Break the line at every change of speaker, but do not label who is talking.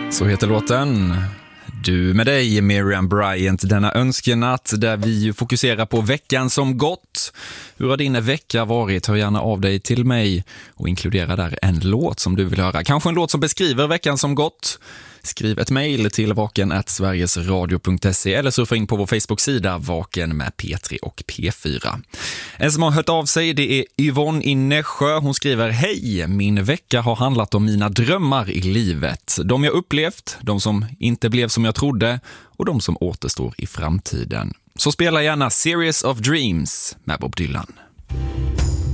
Så heter låten. Du med dig, Miriam Bryant, denna önskenatt där vi fokuserar på veckan som gått. Hur har din vecka varit? Hör gärna av dig till mig och inkludera där en låt som du vill höra. Kanske en låt som beskriver veckan som gått. Skriv ett mejl till vaken@sverigesradio.se eller surfa in på vår Facebook-sida Vaken med P3 och P4. En som har hört av sig, det är Yvonne i Nässjö. Hon skriver: Hej, min vecka har handlat om mina drömmar i livet. De jag upplevt, de som inte blev som jag trodde och de som återstår i framtiden. Så spela gärna Series of Dreams med Bob Dylan.